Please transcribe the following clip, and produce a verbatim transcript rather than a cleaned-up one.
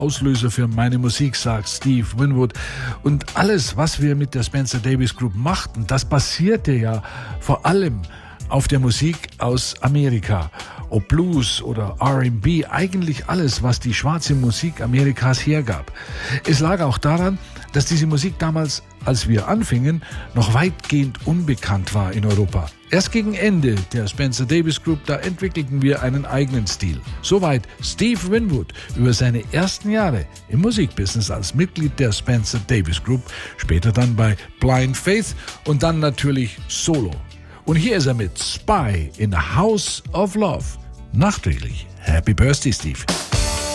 Auslöser für meine Musik, sagt Steve Winwood. Und alles, was wir mit der Spencer Davis Group machten, das basierte ja vor allem auf der Musik aus Amerika. Ob Blues oder R and B, eigentlich alles, was die schwarze Musik Amerikas hergab. Es lag auch daran, dass diese Musik damals, als wir anfingen, noch weitgehend unbekannt war in Europa. Erst gegen Ende der Spencer Davis Group, da entwickelten wir einen eigenen Stil. Soweit Steve Winwood über seine ersten Jahre im Musikbusiness als Mitglied der Spencer Davis Group, später dann bei Blind Faith und dann natürlich solo. Und hier ist er mit Spy in the House of Love. Nachträglich. Happy Birthday, Steve.